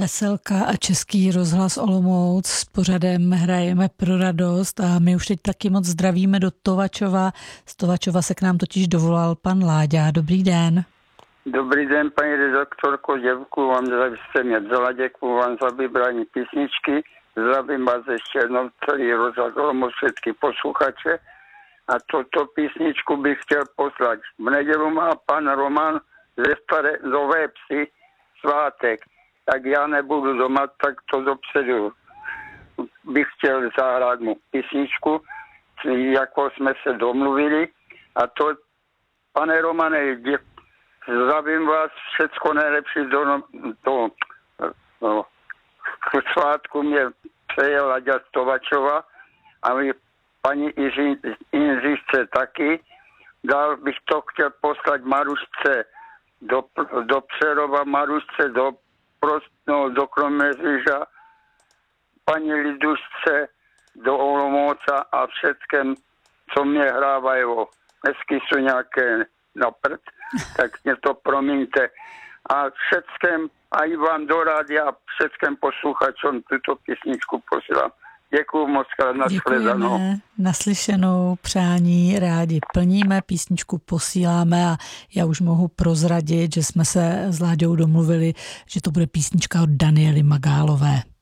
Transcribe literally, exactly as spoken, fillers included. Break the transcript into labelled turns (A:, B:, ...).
A: Veselka a Český rozhlas Olomouc s pořadem Hrajeme pro radost a my už teď taky moc zdravíme do Tovačova. Z Tovačova se k nám totiž dovolal pan Láďa. Dobrý den.
B: Dobrý den, paní redaktorko, děkuji vám, že jste mě vzala, děkuji vám za vybrání písničky. Zdravím vás ještě jednou celý rozhlas Olomouc, všechny posluchače. A toto písničku bych chtěl poslat. V nedělu má pan Roman ze staré nové psy svátek. Tak já nebudu doma, tak to dopředu bych chtěl zahrát mu písničku, jako jsme se domluvili. A to, pane Romane, dě, zdravím vás, všecko nejlepší do, do no, k svátku mě přeje Láďa z Tovačova a my paní Jindřišce taky. Dál bych to chtěl poslat Marušce do, do Přerova, Marušce do Prostno, do Kroměříža, paní Lidušce do Olomouca a všetkém, co mě hrávají. Dnesky jsou nějaké na prd, tak mě to promiňte. A všetkém, a i vám do rádia a všetkém posluchačům tuto písničku posílám. Děkuju moc krát, nashledanou.
A: Děkujeme, naslyšenou, přání rádi plníme, písničku posíláme a já už mohu prozradit, že jsme se s Láďou domluvili, že to bude písnička od Daniely Magálové.